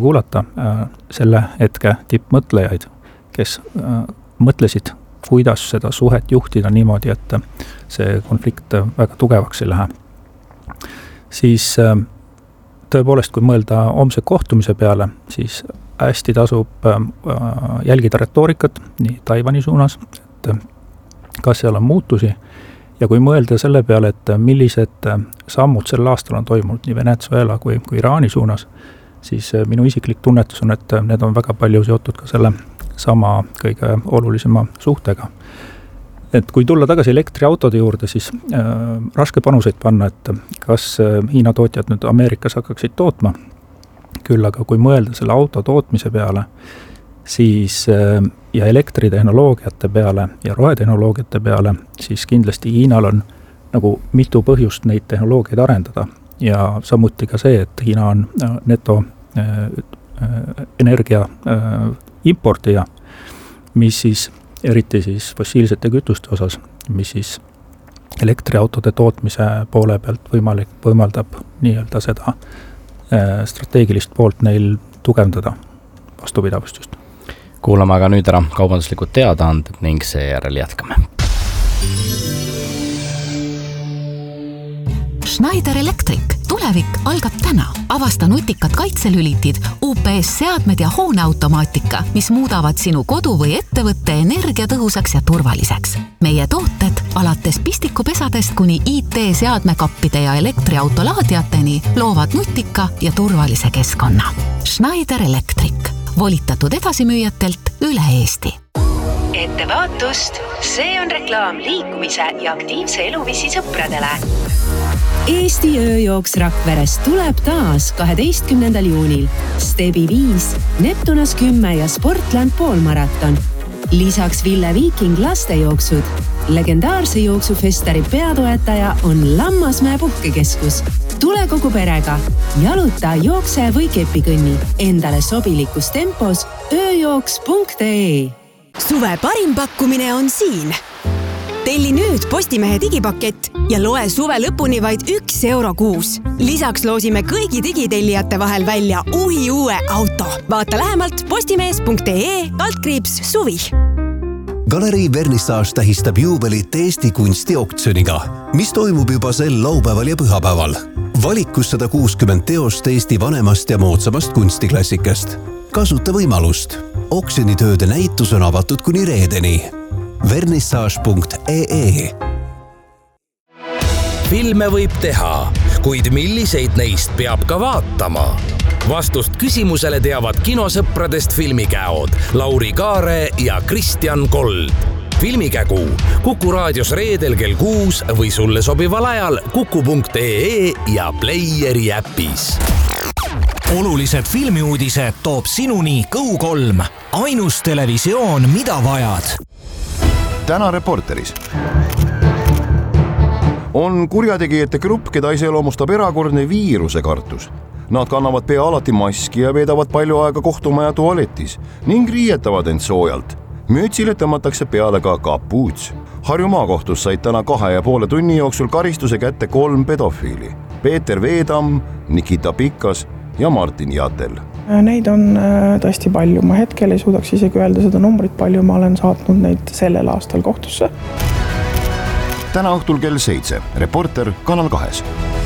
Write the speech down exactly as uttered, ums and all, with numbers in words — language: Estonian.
kuulata selle hetke tippmõtlejaid, kes mõtlesid, kuidas seda suhet juhtida niimoodi, et see konflikt väga tugevaks ei lähe. Siis tõepoolest, kui mõelda homse kohtumise peale, siis hästi tasub jälgida retoorikat nii Taiwani suunas, et kas seal on muutusi, ja kui mõelda selle peale, et millised sammud sel aastal on toimunud nii Venezuela kui, kui Iraani suunas, siis minu isiklik tunnetus on, et need on väga palju seotud ka selle sama kõige olulisema suhtega. Et kui tulla tagasi elektriautode juurde, siis äh, raske panuseid panna, et kas Hiina tootjad nüüd Ameerikas hakkaksid tootma. Küll aga kui mõelda selle auto tootmise peale, siis äh, ja elektritehnoloogiate peale ja rohetehnoloogiate peale, siis kindlasti Hiinal on nagu mitu põhjust neid tehnoloogiaid arendada. Ja samuti ka see, et Hiina on neto äh, energia äh, importija, mis siis eriti siis fossiilsete kütuste osas, mis siis elektriautode tootmise poole pealt võimalik, võimaldab nii-öelda seda äh, strateegilist poolt neil tugevdada vastupidavust just. Kuulame aga nüüd ära kaubanduslikud teadaanded ning seejärel jätkame. Schneider Electric. Tulevik algab täna. Avasta nutikad kaitselülitid, U P S-seadmed ja hooneautomaatika, mis muudavad sinu kodu või ettevõtte energiatõhusaks ja turvaliseks. Meie tooted alates pistikupesadest kuni I T-seadmekappide ja elektriautolaadiateni loovad nutika ja turvalise keskkonna. Schneider Electric. Volitatud edasimüüjatelt üle Eesti. Ettevaatust, see on reklaam liikumise ja aktiivse eluviisi sõpradele. Eesti ööjooks Rakveres tuleb taas kaheteistkümnendal juunil. Stebi viis, Neptunas kümme ja Sportland poolmaraton. Lisaks Ville Viiking lastejooksud. Legendaarse jooksufestari peatoetaja on Lammasmäe puhkekeskus. Tule kogu perega. Jaluta, jookse või kepikõnni. Endale sobilikus tempos ööjooks punkt ee. Suve parim pakkumine on siin. Telli nüüd Postimehe digipakett ja loe suve lõpuni vaid üks euro kuus. Lisaks loosime kõigi digitellijate vahel välja uhi uue auto. Vaata lähemalt postimees punkt ee kaldkriips suvi. Galerii Vernissage tähistab juubelit Eesti kunstioktsiooniga, mis toimub juba sel laupäeval ja pühapäeval. Valikus sada kuuskümmend teost Eesti vanemast ja moodsamast kunstiklassikast. Kasuta võimalust. Oksjonitööde näitus on avatud kuni reedeni. vernissage punkt ee. Filme võib teha, kuid milliseid neist peab ka vaatama? Vastust küsimusele teavad kinosõpradest filmikäod Lauri Kaare ja Kristjan Kold. Filmikägu Kuku raadios reedel kell kuus või sulle sobival ajal kuku punkt ee ja Playeri äpis. Olulised filmiuudised toob sinuni Go kolm. Ainus televisioon, mida vajad. Täna Reporteris. On kurjategijate grupp, keda iseloomustab erakordne viiruse kartus. Nad kannavad pea alati maski ja veedavad palju aega kohtumaja tualetis ning riietavad end soojalt. Mütsile tõmmatakse peale ka kapuuts. Harju maakohtus said täna kahe ja poole tunni jooksul karistuse kätte kolm pedofiili. Peeter Veedam, Nikita Pikas ja Martin Jatel. Neid on tõesti palju. Ma hetkel ei suudaks isegi öelda seda numbrit, palju ma olen saatnud neid sellel aastal kohtusse. Täna õhtul kell seitse. Reporter Kanal kahes.